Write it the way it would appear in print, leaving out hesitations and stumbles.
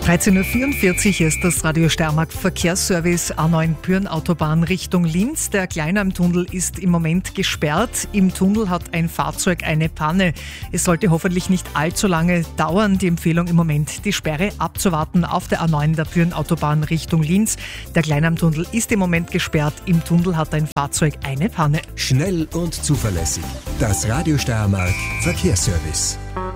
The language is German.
13.44 Uhr, hier ist das Radio Steiermark Verkehrsservice A9 Pyhrn-Autobahn Richtung Linz. Der Kleinalmtunnel ist im Moment gesperrt. Im Tunnel hat ein Fahrzeug eine Panne. Es sollte hoffentlich nicht allzu lange dauern. Die Empfehlung im Moment, die Sperre abzuwarten auf der A9 der Pyhrn-Autobahn Richtung Linz. Der Kleinalmtunnel ist im Moment gesperrt. Im Tunnel hat ein Fahrzeug eine Panne. Schnell und zuverlässig. Das Radio Steiermark Verkehrsservice.